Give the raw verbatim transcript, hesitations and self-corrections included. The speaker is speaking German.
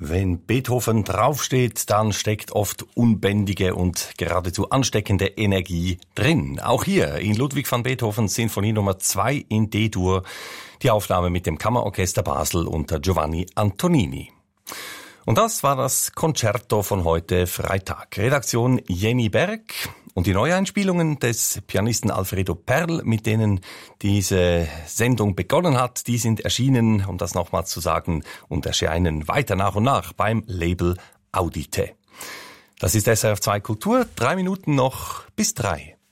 Wenn Beethoven draufsteht, dann steckt oft unbändige und geradezu ansteckende Energie drin. Auch hier in Ludwig van Beethovens Sinfonie Nummer zwei in D-Dur, die Aufnahme mit dem Kammerorchester Basel unter Giovanni Antonini. Und das war das Concerto von heute Freitag. Redaktion Jenny Berg. Und die Neueinspielungen des Pianisten Alfredo Perl, mit denen diese Sendung begonnen hat, die sind erschienen, um das nochmals zu sagen, und erscheinen weiter nach und nach beim Label Audite. Das ist S R F zwei Kultur. Drei Minuten noch bis drei.